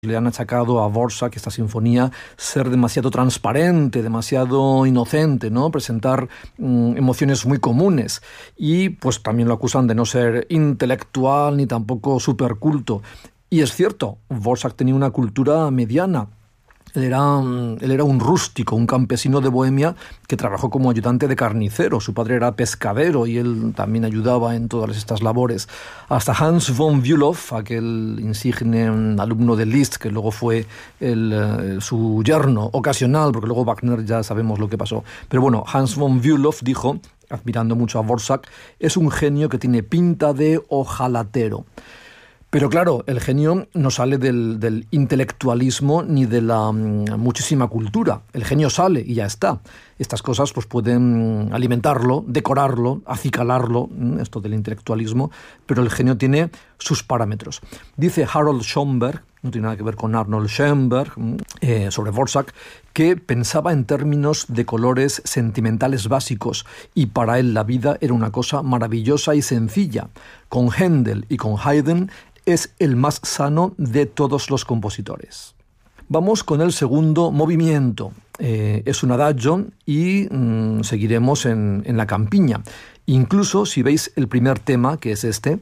Le han achacado a Dvořák esta sinfonía ser demasiado transparente, demasiado inocente, ¿no? Presentar emociones muy comunes. Y pues también lo acusan de no ser intelectual ni tampoco superculto. Y es cierto, Dvořák tenía una cultura mediana. Él era un rústico, un campesino de Bohemia que trabajó como ayudante de carnicero. Su padre era pescadero y él también ayudaba en todas estas labores. Hasta Hans von Bülow, aquel insigne alumno de Liszt, que luego fue su yerno ocasional, porque luego Wagner ya sabemos lo que pasó. Pero bueno, Hans von Bülow dijo, admirando mucho a Dvořák, es un genio que tiene pinta de ojalatero. Pero claro, el genio no sale del intelectualismo ni de la muchísima cultura. El genio sale y ya está. Estas cosas pues pueden alimentarlo, decorarlo, acicalarlo, esto del intelectualismo, pero el genio tiene sus parámetros. Dice Harold Schoenberg, no tiene nada que ver con Arnold Schoenberg, sobre Dvořák, que pensaba en términos de colores sentimentales básicos y para él la vida era una cosa maravillosa y sencilla. Con Händel y con Haydn es el más sano de todos los compositores. Vamos con el segundo movimiento. Es un adagio y seguiremos en la campiña. Incluso si veis el primer tema, que es este,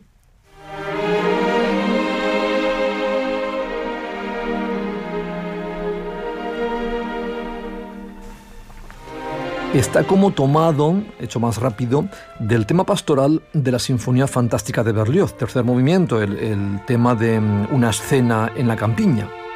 está como tomado, hecho más rápido, del tema pastoral de la Sinfonía Fantástica de Berlioz, tercer movimiento, el tema de una escena en la campiña.